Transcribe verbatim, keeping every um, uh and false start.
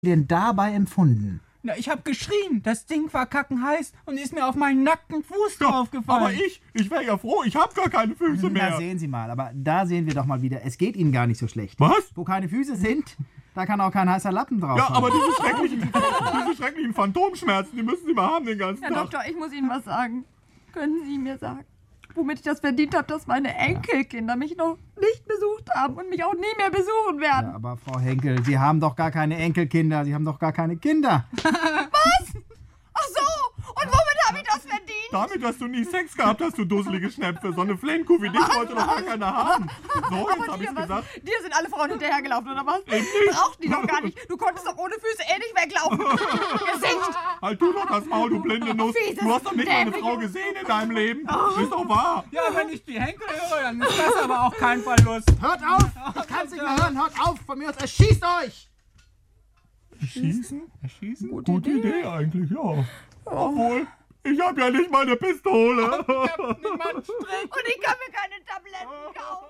denn dabei empfunden? Na, ich hab geschrien. Das Ding war kackenheiß und ist mir auf meinen nackten Fuß Ja, draufgefallen. aber ich, ich wäre ja froh, ich habe gar keine Füße Da mehr. sehen Sie mal, aber da sehen wir doch mal wieder, es geht Ihnen gar nicht so schlecht. Was? Wo keine Füße sind, da kann auch kein heißer Lappen drauf Ja, sein. aber diese schrecklichen, diese schrecklichen Phantomschmerzen, die müssen Sie mal haben den ganzen Herr Tag. Doktor, ich muss Ihnen was sagen. Können Sie mir sagen, womit ich das verdient habe, dass meine Enkelkinder mich noch nicht besucht haben und mich auch nie mehr besuchen werden? Ja, aber Frau Henkel, Sie haben doch gar keine Enkelkinder, Sie haben doch gar keine Kinder. Was? Ach so, und womit habe ich das verdient? Damit, dass du nie Sex gehabt hast, du dusselige Schnepfe. So eine Flenkuh wie dich wollte doch gar keiner haben. So, jetzt hab dir, ich's was? gesagt. Dir sind alle Frauen hinterhergelaufen, oder was? Eben nicht. Brauchten die doch gar nicht. Du konntest doch ohne Füße eh nicht weglaufen. Gesicht! Halt du doch das Maul, du blinde Nuss. Fieses, Du hast doch nicht meine dämliches- Frau gesehen in deinem Leben. Ist doch wahr. Ja, wenn ich die Henkel höre, dann ist das aber auch kein Verlust. Hört auf! Ich kann's nicht mehr hören, hört auf! Von mir aus erschießt euch! Erschießen? Erschießen? Gute Gute Idee. Idee eigentlich, ja. Obwohl, ich habe ja nicht mal eine Pistole. Ich hab niemand Strick. Und ich kann mir keine Tabletten kaufen.